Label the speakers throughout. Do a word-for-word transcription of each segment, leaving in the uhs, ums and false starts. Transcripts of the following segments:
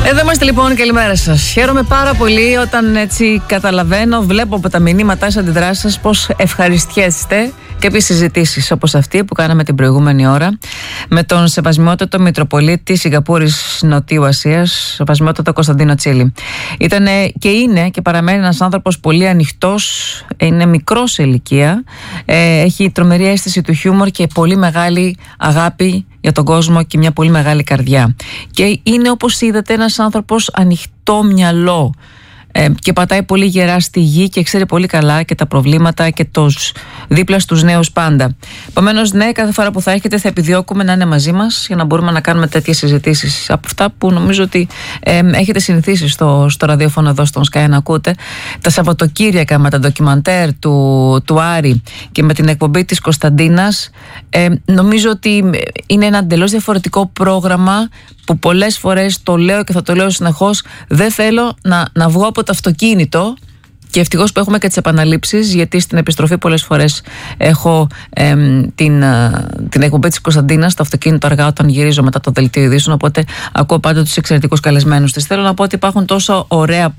Speaker 1: Εδώ είμαστε λοιπόν, καλημέρα σας. Χαίρομαι πάρα πολύ όταν έτσι καταλαβαίνω, βλέπω από τα μηνύματά σας, αντιδράσεις σας, πως ευχαριστιέστε κάποιες συζητήσεις όπως αυτή που κάναμε την προηγούμενη ώρα με τον Σεβασμιότατο Μητροπολίτη Σιγκαπούρης Νοτιού Ασίας, Σεβασμιότατο Κωνσταντίνο Τσίλη. Ήταν και είναι και παραμένει ένας άνθρωπος πολύ ανοιχτός, είναι μικρός σε ηλικία, έχει τρομερή αίσθηση του χιούμορ και πολύ μεγάλη αγάπη για τον κόσμο και μια πολύ μεγάλη καρδιά. Και είναι, όπως είδατε, ένας άνθρωπος ανοιχτό μυαλό ε, και πατάει πολύ γερά στη γη και ξέρει πολύ καλά και τα προβλήματα και τους δίπλα στους νέους πάντα. Επομένως, ναι, κάθε φορά που θα έχετε θα επιδιώκουμε να είναι μαζί μας για να μπορούμε να κάνουμε τέτοιες συζητήσεις από αυτά που νομίζω ότι ε, έχετε συνηθίσει στο, στο ραδιόφωνο εδώ στον Sky να ακούτε. Τα Σαββατοκύριακα με τα ντοκιμαντέρ του, του Άρη και με την εκπομπή της Κωνσταντίνας, ε, νομίζω ότι είναι ένα εντελώς διαφορετικό πρόγραμμα που πολλές φορές το λέω και θα το λέω συνεχώς, δεν θέλω να, να βγω από το αυτοκίνητο. Και ευτυχώς που έχουμε και τις επαναλήψεις, γιατί στην επιστροφή πολλές φορές έχω ε, την, την εκπομπή της Κωνσταντίνας στο αυτοκίνητο αργά όταν γυρίζω μετά το δελτίο ειδήσεων. Οπότε ακούω πάντα τους εξαιρετικούς καλεσμένους της. Θέλω να πω ότι υπάρχουν τόσο ωραία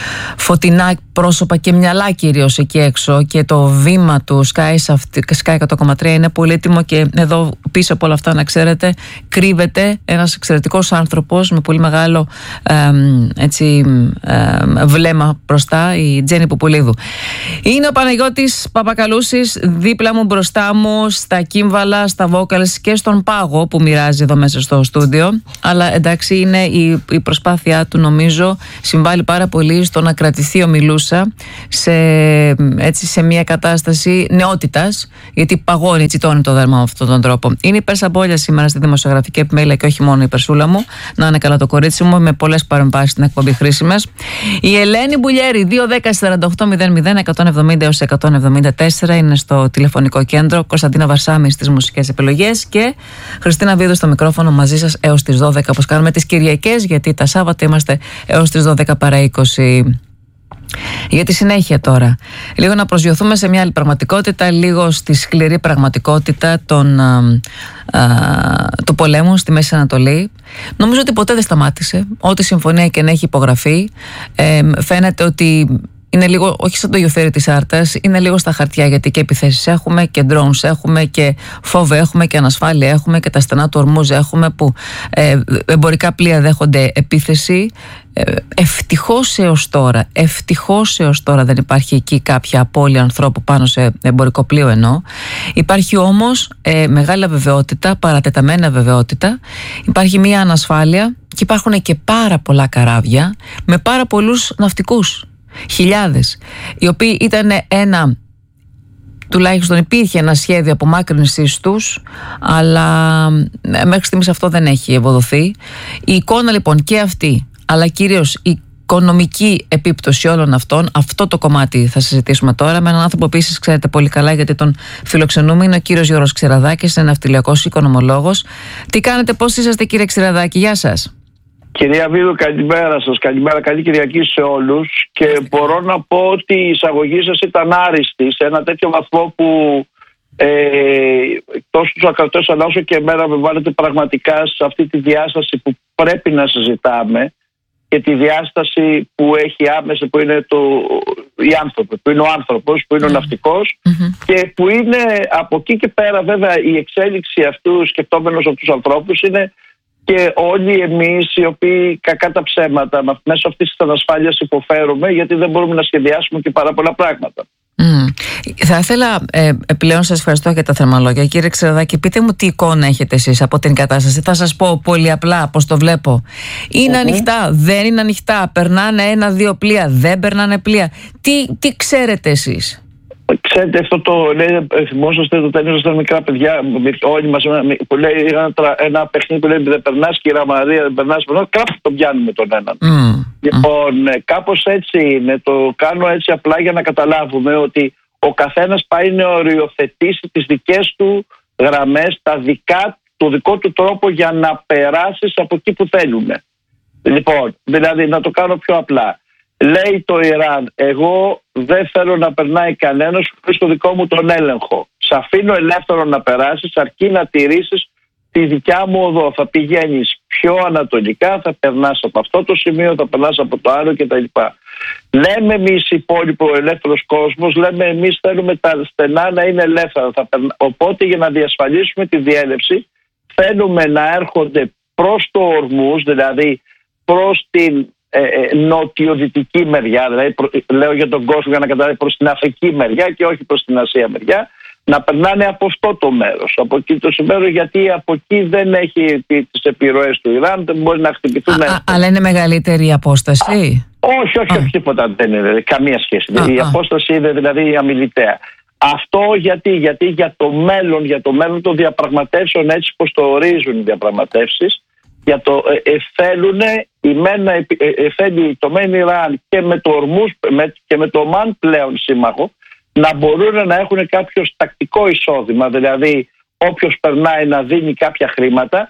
Speaker 1: φωτεινά πρόσωπα και μυαλά κυρίως εκεί έξω. Και το βήμα του Sky, Sky εκατό κόμμα τρία είναι πολύτιμο. Και εδώ πίσω από όλα αυτά, να ξέρετε, κρύβεται ένας εξαιρετικός άνθρωπος με πολύ μεγάλο ε, έτσι, ε, βλέμμα μπροστά, η Τζέννη Πουπουλίδου. Είναι ο Παναγιώτης Παπακαλούσης δίπλα μου, μπροστά μου, στα κύμβαλα, στα vocals και στον πάγο που μοιράζει εδώ μέσα στο στούντιο. Αλλά εντάξει, είναι η, η προσπάθειά του, νομίζω, συμβάλλει πάρα πολύ στο να κρατηθεί ο Μιλούσα σε, έτσι, σε μια κατάσταση νεότητας, γιατί παγώνει, τσιτώνει το δέρμα με αυτόν τον τρόπο. Είναι η Πέρσα Μπόλια σήμερα στη δημοσιογραφική επιμέλεια και όχι μόνο η Περσούλα μου. Να είναι καλά το κορίτσι μου, με πολλές παρεμβάσεις στην εκπομπή χρήσιμες. Η Ελένη Μπουλιέρη, δύο δέκα σαράντα οκτώ μηδέν μηδέν εκατόν εβδομήντα έως εκατόν εβδομήντα τέσσερα, είναι στο τηλεφωνικό κέντρο. Κωνσταντίνα Βαρσάμι στις μουσικές επιλογές και Χριστίνα Βίδου στο μικρόφωνο μαζί σας έως τις δώδεκα, όπως κάνουμε τις Κυριακές, γιατί τα Σάββατα είμαστε έως τις δώδεκα παρά είκοσι. Για τη συνέχεια τώρα, λίγο να προσγειωθούμε σε μια άλλη πραγματικότητα, λίγο στη σκληρή πραγματικότητα των, α, α, του πολέμου στη Μέση Ανατολή. Νομίζω ότι ποτέ δεν σταμάτησε. Ό,τι συμφωνία και να έχει υπογραφεί, ε, φαίνεται ότι είναι λίγο, όχι σαν το γεωφέρι της Άρτας, είναι λίγο στα χαρτιά, γιατί και επιθέσεις έχουμε και drones έχουμε και φόβο έχουμε και ανασφάλεια έχουμε και τα στενά του Ορμούζ έχουμε που ε, εμπορικά πλοία δέχονται επίθεση. Ε, ευτυχώς έως τώρα, ευτυχώς έως τώρα δεν υπάρχει εκεί κάποια απώλεια ανθρώπου πάνω σε εμπορικό πλοίο εννοώ. Υπάρχει όμως ε, μεγάλη αβεβαιότητα, παρατεταμένη αβεβαιότητα, υπάρχει μια ανασφάλεια και υπάρχουν και πάρα πολλά καράβια με πάρα πολλούς ναυτικούς. Χιλιάδες, οι οποίοι ήταν ένα, τουλάχιστον υπήρχε ένα σχέδιο απομάκρυνσης τους, αλλά μέχρι στιγμής αυτό δεν έχει ευοδοθεί. Η εικόνα λοιπόν και αυτή, αλλά κυρίως η οικονομική επίπτωση όλων αυτών, αυτό το κομμάτι θα συζητήσουμε τώρα με έναν άνθρωπο που επίσης ξέρετε πολύ καλά, γιατί τον φιλοξενούμε, είναι ο κύριος Γιώργος Ξηραδάκης, είναι ναυτιλιακός οικονομολόγος. Τι κάνετε, πώς είσαστε κύριε Ξηραδάκη, γεια σας.
Speaker 2: Κυρία Βίδου, καλημέρα σας, καλημέρα, καλή Κυριακή σε όλους. Και μπορώ να πω ότι η εισαγωγή σας ήταν άριστη σε ένα τέτοιο βαθμό που ε, τόσο τους ακρατές αλλά όσο και εμένα με βάλετε πραγματικά σε αυτή τη διάσταση που πρέπει να συζητάμε και τη διάσταση που έχει άμεσα, που είναι το, οι άνθρωποι, που είναι ο άνθρωπος, που είναι ο ναυτικός mm-hmm. και που είναι από εκεί και πέρα βέβαια η εξέλιξη αυτού σκεπτόμενος από τους ανθρώπους είναι και όλοι εμείς οι οποίοι κακά τα ψέματα μέσω αυτής της ανασφάλειας υποφέρουμε, γιατί δεν μπορούμε να σχεδιάσουμε και πάρα πολλά πράγματα.
Speaker 1: Mm. Θα ήθελα ε, πλέον, σας ευχαριστώ για τα θερμολόγια. Κύριε Ξηραδάκη, πείτε μου τι εικόνα έχετε εσείς από την κατάσταση. Θα σας πω πολύ απλά πώς το βλέπω. Είναι mm-hmm. ανοιχτά, δεν είναι ανοιχτά, περνάνε ένα-δύο πλοία, δεν περνάνε πλοία. Τι, τι ξέρετε εσείς?
Speaker 2: Ξέρετε, αυτό το λέει, θυμόσαστε το τέλος στα μικρά παιδιά, όλοι μας που λέει ένα, ένα παιχνίδι που λέει δεν περνάς κυρία Μαρία, δεν περνάς, κάπου το πιάνουμε τον έναν. Mm. Λοιπόν, mm. κάπως έτσι είναι, το κάνω έτσι απλά για να καταλάβουμε ότι ο καθένας πάει να οριοθετήσει τις δικές του γραμμές, τα δικά, το δικό του τρόπο για να περάσεις από εκεί που θέλουμε. Λοιπόν, δηλαδή να το κάνω πιο απλά. Λέει το Ιράν, εγώ δεν θέλω να περνάει κανένας χωρίς το δικό μου τον έλεγχο. Σ' αφήνω ελεύθερο να περάσεις, αρκεί να τηρήσεις τη δικιά μου οδό, θα πηγαίνεις πιο ανατολικά, θα περνάς από αυτό το σημείο, θα περνάς από το άλλο κτλ. Λέμε εμείς υπόλοιπο ελεύθερος κόσμος, λέμε εμείς θέλουμε τα στενά να είναι ελεύθερα. Θα περνα... Οπότε για να διασφαλίσουμε τη διέλευση θέλουμε να έρχονται προς το Ορμούζ, δηλαδή προς την ε, ε, νοτιοδυτική μεριά, δηλαδή προ... λέω για τον κόσμο για να καταλάβει, προς την Αφρική μεριά και όχι προς την Ασία μεριά, να περνάνε από αυτό το μέρος, από εκεί το σημείο, γιατί από εκεί δεν έχει τις επιρροές του Ιράν, δεν μπορεί να χτυπηθούν.
Speaker 1: Α, α, αλλά είναι μεγαλύτερη η απόσταση.
Speaker 2: Όχι, όχι, όχι, τίποτα δεν είναι, καμία σχέση. Α, η α. απόσταση είναι δηλαδή αμιλητέα. Αυτό γιατί, γιατί για το μέλλον, για το μέλλον των διαπραγματεύσεων, έτσι πως το ορίζουν οι διαπραγματεύσεις, για το ε, ε, θέλουν η μένα, ε, ε, θέλει το μεν Ιράν και με το Ορμούζ με, και με το Ομάν πλέον σύμμαχο, να μπορούν να έχουν κάποιο τακτικό εισόδημα, δηλαδή όποιος περνάει να δίνει κάποια χρήματα,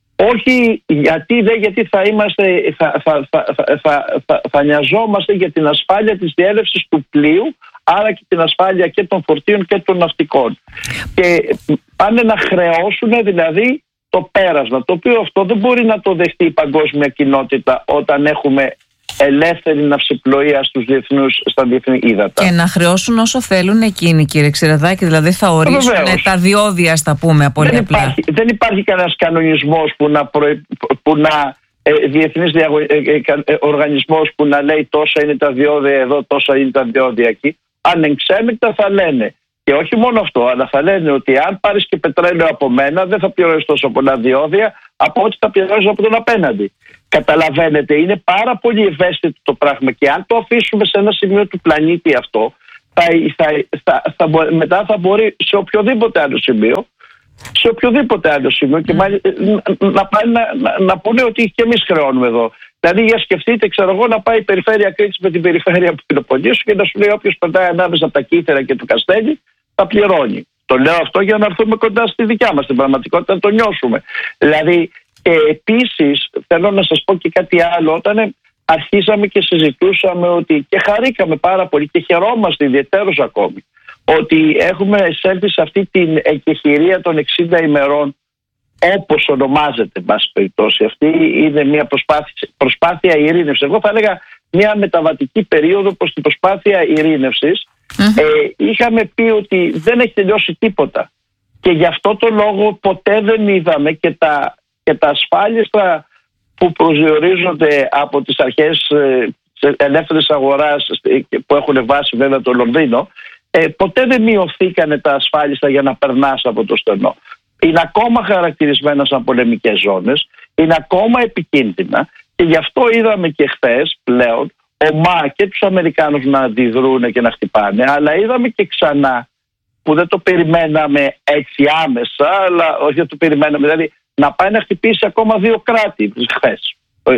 Speaker 2: όχι γιατί, δε, γιατί θα, είμαστε, θα, θα, θα, θα, θα, θα, θα νοιαζόμαστε για την ασφάλεια της διέλευσης του πλοίου, άρα και την ασφάλεια και των φορτίων και των ναυτικών. Και πάνε να χρεώσουν δηλαδή το πέρασμα, το οποίο αυτό δεν μπορεί να το δεχτεί η παγκόσμια κοινότητα όταν έχουμε ελεύθερη ναυσιπλοεία στους διεθνούς, στα διεθνή ύδατα.
Speaker 1: Και να χρεώσουν όσο θέλουν εκείνοι, κύριε Ξηραδάκη, δηλαδή θα ορίσουν Βεβαίως. τα διόδια, στα πούμε, από
Speaker 2: δεν υπάρχει, δεν υπάρχει κανένας κανονισμός που να, προ, που να ε, διεθνής διαγω, ε, ε, ε, οργανισμός που να λέει τόσα είναι τα διόδια εδώ, τόσα είναι τα διόδια εκεί. Ανεξέλεγκτα θα λένε. Και όχι μόνο αυτό, αλλά θα λένε ότι αν πάρεις και πετρέλαιο από μένα, δεν θα πληρώσεις τόσο πολλά διόδια από ό,τι θα πληρώσεις από τον απέναντι. Καταλαβαίνετε, είναι πάρα πολύ ευαίσθητο το πράγμα και αν το αφήσουμε σε ένα σημείο του πλανήτη αυτό, θα, θα, θα, θα, θα, μετά θα μπορεί σε οποιοδήποτε άλλο σημείο, σε οποιοδήποτε άλλο σημείο και μάλιστα, να, πάει να, να, να πούνε ότι και εμείς χρεώνουμε εδώ. Δηλαδή, για σκεφτείτε, ξέρω εγώ, να πάει η περιφέρεια Κρήτης με την περιφέρεια Πελοποννήσου και να σου λέει όποιος περνάει ανάμεσα από τα Κύθερα και του Καστέλη θα πληρώνει. Το λέω αυτό για να έρθουμε κοντά στη δικιά μας την πραγματικότητα, να το νιώσουμε. Δηλαδή, και επίσης θέλω να σας πω και κάτι άλλο. Όταν αρχίσαμε και συζητούσαμε ότι και χαρήκαμε πάρα πολύ και χαιρόμαστε ιδιαιτέρως ακόμη ότι έχουμε εισέλθει σε αυτή την εκεχηρία των εξήντα ημερών, όπως ονομάζεται, εν πάση περιπτώσει. Αυτή είναι μια προσπάθεια, προσπάθεια ειρήνευσης. Εγώ θα έλεγα μια μεταβατική περίοδο προς την προσπάθεια ειρήνευσης. Mm-hmm. Ε, είχαμε πει ότι δεν έχει τελειώσει τίποτα. Και γι' αυτό το λόγο ποτέ δεν είδαμε και τα, και τα ασφάλιστα που προσδιορίζονται από τις αρχές ε, ελεύθερης αγοράς που έχουν βάσει βέβαια το Λονδίνο, ε, ποτέ δεν μειωθήκανε τα ασφάλιστα για να περνάς από το στενό. Είναι ακόμα χαρακτηρισμένα σαν πολεμικές ζώνες, είναι ακόμα επικίνδυνα και γι' αυτό είδαμε και χθες πλέον ομά και τους Αμερικάνους να αντιδρούν και να χτυπάνε, αλλά είδαμε και ξανά που δεν το περιμέναμε έτσι άμεσα, αλλά όχι δεν το περιμέναμε, δηλαδή να πάει να χτυπήσει ακόμα δύο κράτη χθες,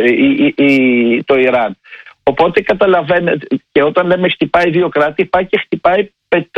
Speaker 2: το Ιράν. Οπότε καταλαβαίνετε, και όταν λέμε χτυπάει δύο κράτη, πάει και χτυπάει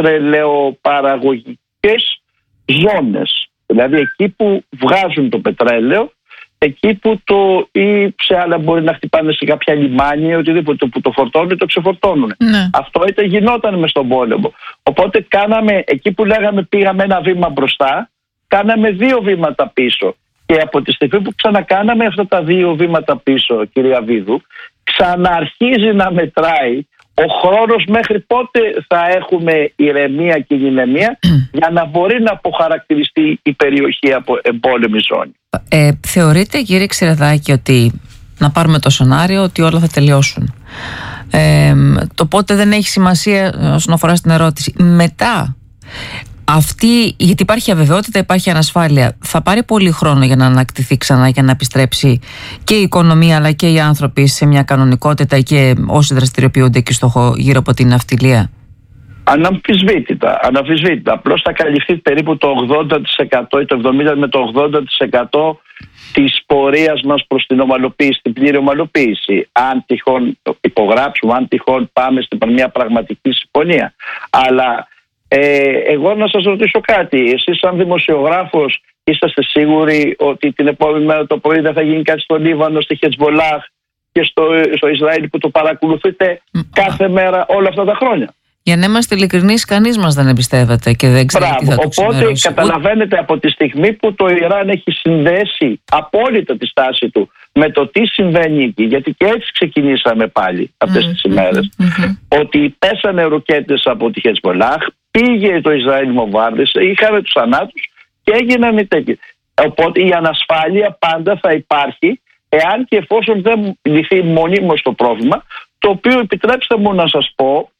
Speaker 2: πετρελαιοπαραγωγικές ζώνες. Δηλαδή εκεί που βγάζουν το πετρέλαιο, εκεί που το ή σε άλλα μπορεί να χτυπάνε σε κάποια λιμάνια ή οτιδήποτε που το φορτώνουν ή το ξεφορτώνουν. Ναι. Αυτό ήταν, γινόταν μες στον πόλεμο. Οπότε κάναμε, εκεί που λέγαμε πήγαμε ένα βήμα μπροστά, κάναμε δύο βήματα πίσω. Και από τη στιγμή που ξανακάναμε αυτά τα δύο βήματα πίσω, κυρία Βίδου, ξαναρχίζει να μετράει ο χρόνος μέχρι πότε θα έχουμε ηρεμία και γυναιμία για να μπορεί να αποχαρακτηριστεί η περιοχή από εμπόλεμη ζώνη.
Speaker 1: Ε, θεωρείτε, κύριε Ξηραδάκη, ότι να πάρουμε το σενάριο ότι όλα θα τελειώσουν, ε, το πότε δεν έχει σημασία όσον αφορά στην ερώτηση μετά αυτή, γιατί υπάρχει αβεβαιότητα, υπάρχει ανασφάλεια, θα πάρει πολύ χρόνο για να ανακτηθεί ξανά, για να επιστρέψει και η οικονομία αλλά και οι άνθρωποι σε μια κανονικότητα και όσοι δραστηριοποιούνται εκεί στο γύρω από την ναυτιλία?
Speaker 2: Αναμφισβήτητα, αναμφισβήτητα. Απλώς θα καλυφθεί περίπου το ογδόντα τοις εκατό ή το εβδομήντα με το ογδόντα τοις εκατό της πορείας μας προς την ομαλοποίηση, την πλήρη ομαλοποίηση. Αν τυχόν υπογράψουμε, αν τυχόν πάμε στην μια πραγματική συμφωνία. Αλλά ε, εγώ να σας ρωτήσω κάτι. Εσείς σαν δημοσιογράφος είσαστε σίγουροι ότι την επόμενη μέρα το πρωί δεν θα γίνει κάτι στο Λίβανο, στη Χετζμπολάχ και στο, στο Ισραήλ που το παρακολουθείτε κάθε μέρα όλα αυτά τα χρόνια?
Speaker 1: Για να είμαστε ειλικρινείς, κανείς μας δεν εμπιστεύεται και δεν ξέρει τι θα του ξημερώσει.
Speaker 2: Οπότε καταλαβαίνετε από τη στιγμή που το Ιράν έχει συνδέσει απόλυτα τη στάση του με το τι συμβαίνει εκεί, γιατί και έτσι ξεκινήσαμε πάλι αυτές mm, τις ημέρες, mm, mm, mm. ότι πέσανε ρουκέτες από τη Χεσμολάχ, πήγε το Ισραήλ βομβάρδισε, είχαμε τους θανάτους και έγιναν τέτοιοι. Οπότε η ανασφάλεια πάντα θα υπάρχει, εάν και εφόσον δεν λυθεί μονίμως το πρόβλημα, το οποίο επιτρέψτε μου να σας πω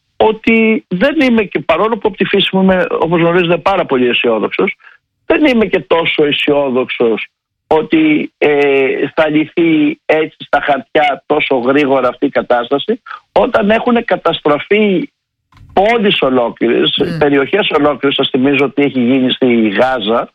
Speaker 2: ότι δεν είμαι, και παρόλο που από τη φύση μου είμαι, όπως γνωρίζετε, πάρα πολύ αισιόδοξος, δεν είμαι και τόσο αισιόδοξος ότι ε, θα λυθεί έτσι στα χαρτιά τόσο γρήγορα αυτή η κατάσταση, όταν έχουν καταστραφεί πόλεις ολόκληρες, mm. περιοχές ολόκληρες. Σας θυμίζω ότι έχει γίνει στη Γάζα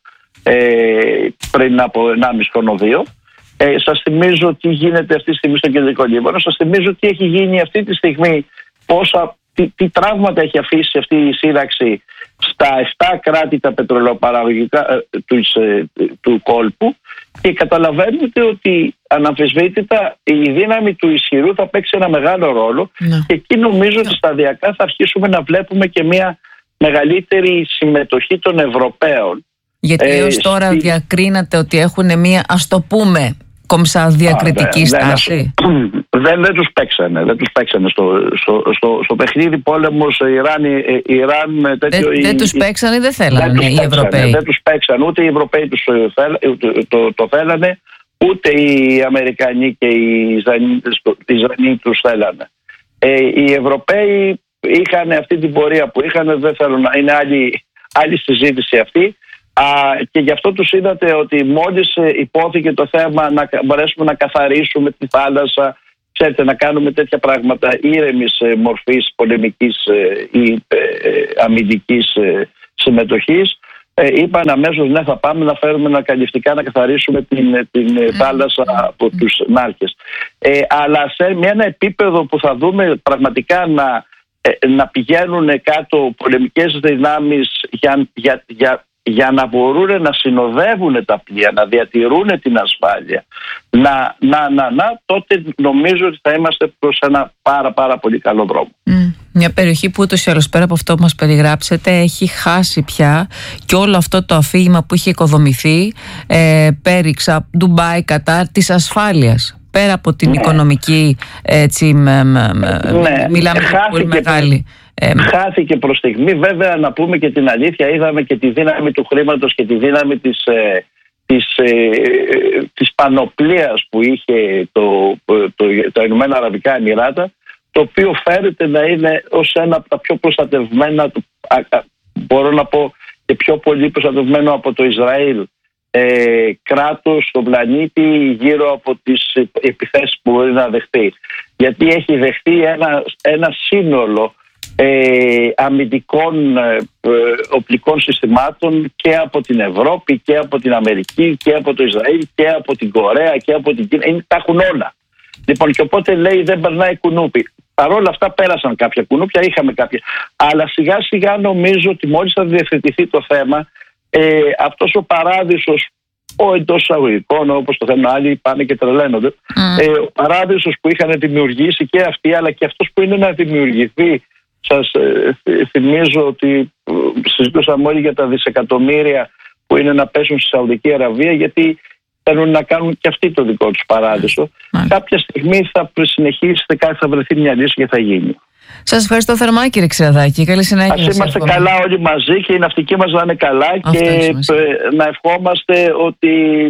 Speaker 2: ε, πριν από ενάμιση χρόνο δύο. Ε, σας θυμίζω τι γίνεται αυτή τη στιγμή στο Κεντρικό Λίβανο. Σας θυμίζω τι έχει γίνει αυτή τη στιγμή, πόσα, τι, τι τραύματα έχει αφήσει αυτή η σύραξη στα επτά κράτη τα πετρελαιοπαραγωγικά ε, του, ε, του κόλπου, και καταλαβαίνετε ότι αναμφισβήτητα η δύναμη του ισχυρού θα παίξει ένα μεγάλο ρόλο, ναι. και εκεί νομίζω ότι σταδιακά θα αρχίσουμε να βλέπουμε και μια μεγαλύτερη συμμετοχή των Ευρωπαίων.
Speaker 1: Γιατί ε, έως τώρα στη... διακρίνατε ότι έχουν μια, ας το πούμε, κομψά διακριτική Α, στάση.
Speaker 2: Δεν, δεν, δεν τους παίξανε, δεν τους παίξανε στο, στο, στο, στο παιχνίδι πόλεμος Ιράν, Ιράν τέτοιο,
Speaker 1: δεν, δεν τους παίξανε, δεν θέλανε
Speaker 2: δεν
Speaker 1: οι Ευρωπαίοι.
Speaker 2: Δεν τους παίξανε, ούτε οι Ευρωπαίοι τους θέλ, το, το, το θέλανε, ούτε οι Αμερικανοί και οι Ισραηλοί τους θέλανε. Ε, οι Ευρωπαίοι είχαν αυτή την πορεία που είχαν, δεν θέλω να είναι άλλη, άλλη συζήτηση αυτή. Α, και γι' αυτό τους είδατε ότι μόλις υπόθηκε το θέμα να μπορέσουμε να καθαρίσουμε τη θάλασσα, ξέρετε, να κάνουμε τέτοια πράγματα ήρεμης μορφής πολεμικής ή αμυντικής συμμετοχής, είπαν αμέσως ναι, θα πάμε να φέρουμε να καλυφτικά να καθαρίσουμε την, την mm. θάλασσα από mm. τους νάρκες. Ε, αλλά σε ένα επίπεδο που θα δούμε πραγματικά να, να πηγαίνουν κάτω πολεμικές δυνάμεις για, για, για για να μπορούν να συνοδεύουν τα πλοία, να διατηρούν την ασφάλεια, να, να, να, να, τότε νομίζω ότι θα είμαστε προς ένα πάρα πάρα πολύ καλό δρόμο.
Speaker 1: Mm. Μια περιοχή που ούτως ή άλλως, πέρα από αυτό που μας περιγράψετε, έχει χάσει πια και όλο αυτό το αφήγημα που είχε οικοδομηθεί, ε, πέριξα, Ντουμπάι, Κατάρ, της ασφάλειας. Πέρα από την ναι. οικονομική, έτσι, με, με, ναι. μιλάμε για πολύ μεγάλη.
Speaker 2: Ε, χάθηκε προς στιγμή. Βέβαια, να πούμε και την αλήθεια, είδαμε και τη δύναμη του χρήματος και τη δύναμη της, ε, της, ε, της πανοπλίας που είχε το, το, το, τα Ηνωμένα Αραβικά Εμιράτα, το οποίο φέρεται να είναι ως ένα από τα πιο προστατευμένα, α, α, μπορώ να πω και πιο πολύ προστατευμένο από το Ισραήλ, ε, κράτος στον πλανήτη γύρω από τις επιθέσεις που μπορεί να δεχτεί. Γιατί έχει δεχτεί ένα, ένα σύνολο Ε, αμυντικών ε, οπλικών συστημάτων και από την Ευρώπη και από την Αμερική και από το Ισραήλ και από την Κορέα και από την Κίνα. Είναι, τα έχουν όλα. Λοιπόν, και οπότε λέει δεν περνάει κουνούπι. Παρ' όλα αυτά πέρασαν κάποια κουνούπια, είχαμε κάποια. Αλλά σιγά σιγά νομίζω ότι μόλις θα διευθετηθεί το θέμα, ε, αυτός ο παράδεισος, ο εντός εισαγωγικών, όπως το θέλουν άλλοι, πάνε και τρελαίνονται, mm. ε, ο παράδεισος που είχαν δημιουργήσει και αυτοί, αλλά και αυτός που είναι να δημιουργηθεί. Σας ε, θυμίζω ότι ε, συζητούσαμε όλοι για τα δισεκατομμύρια που είναι να πέσουν στη Σαουδική Αραβία, γιατί θέλουν να κάνουν και αυτοί το δικό τους παράδεισο. Mm. Κάποια στιγμή θα συνεχίσετε, κάτι θα βρεθεί μια λύση και θα γίνει.
Speaker 1: Σας ευχαριστώ θερμά, κύριε Ξηραδάκη. Καλή συνέχεια.
Speaker 2: Ας είμαστε εύχομαι. καλά όλοι μαζί και οι ναυτικοί μας να είναι καλά. Αυτό και να ευχόμαστε ότι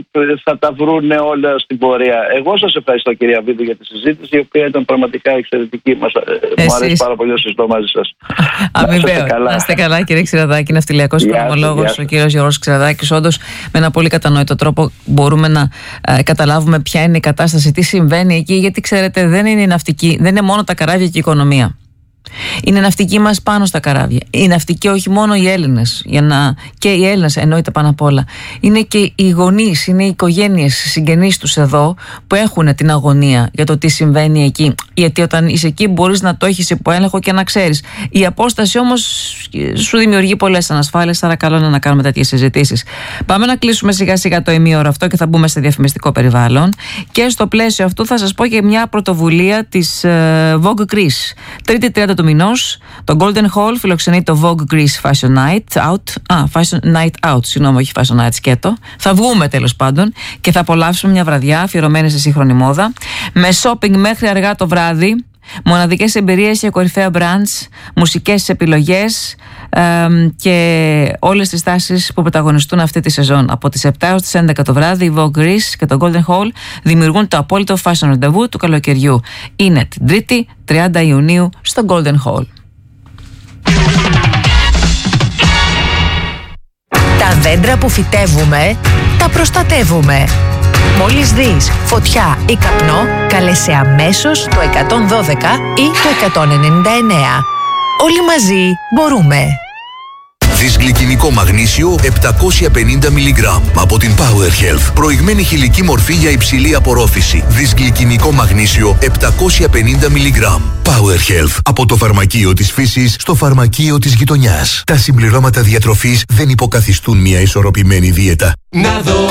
Speaker 2: θα τα βρουν όλα στην πορεία. Εγώ σας ευχαριστώ, κυρία Βίδου, για τη συζήτηση, η οποία ήταν πραγματικά εξαιρετική. Μας, μου αρέσει πάρα πολύ να συζητώ μαζί σας.
Speaker 1: Αμοιβαίως. Να, να είστε καλά, κύριε Ξηραδάκη. Ναυτιλιακός οικονομολόγος, ο κύριος Γιώργος Ξηραδάκης. Όντως, με ένα πολύ κατανοητό τρόπο μπορούμε να ε, καταλάβουμε ποια είναι η κατάσταση, τι συμβαίνει εκεί. Γιατί ξέρετε, δεν είναι η ναυτική, δεν είναι μόνο τα καράβια και η οικονομία. Είναι ναυτικοί μας πάνω στα καράβια. Οι ναυτικοί όχι μόνο οι Έλληνες, για να... και οι Έλληνες εννοείται πάνω απ' όλα. Είναι και οι γονείς, είναι οι οικογένειες, οι συγγενείς τους εδώ που έχουν την αγωνία για το τι συμβαίνει εκεί. Γιατί όταν είσαι εκεί μπορείς να το έχεις υπό έλεγχο και να ξέρεις. Η απόσταση όμως σου δημιουργεί πολλές ανασφάλειες, άρα καλό είναι να κάνουμε τέτοιες συζητήσεις. Πάμε να κλείσουμε σιγά σιγά το ημίωρο αυτό και θα μπούμε σε διαφημιστικό περιβάλλον. Και στο πλαίσιο αυτού θα σας πω και μια πρωτοβουλία της uh, Vogue Greece. Τρίτη τριάντα του του μηνός, το Golden Hall φιλοξενεί το Vogue Greece Fashion Night Out. Α, Fashion Night Out, συγγνώμη, όχι Fashion Night σκέτο. Θα βγούμε τέλος πάντων και θα απολαύσουμε μια βραδιά αφιερωμένη σε σύγχρονη μόδα, με shopping μέχρι αργά το βράδυ, μοναδικές εμπειρίες για κορυφαία brands, μουσικές επιλογές ε, και όλες τις τάσεις που πρωταγωνιστούν αυτή τη σεζόν. Από τις επτά έως τις έντεκα το βράδυ, η Vogue Greece και το Golden Hall δημιουργούν το απόλυτο fashion ραντεβού του καλοκαιριού. Είναι την Τρίτη, τριάντα Ιουνίου, στο Golden Hall.
Speaker 3: Τα δέντρα που φυτεύουμε, τα προστατεύουμε. Μόλις δεις φωτιά ή καπνό, καλέσαι αμέσως το εκατόν δώδεκα ή το εκατόν ενενήντα εννέα. Όλοι μαζί μπορούμε.
Speaker 4: Δυσγλυκινικό μαγνήσιο επτακόσια πενήντα μιλιγκράμμ από την Power Health. Προηγμένη χηλική μορφή για υψηλή απορρόφηση. Δυσγλυκινικό μαγνήσιο επτακόσια πενήντα μιλιγκράμμ. Power Health. Από το φαρμακείο της φύσης στο φαρμακείο της γειτονιάς. Τα συμπληρώματα διατροφής δεν υποκαθιστούν μια ισορροπημένη δίαιτα.
Speaker 5: Να δω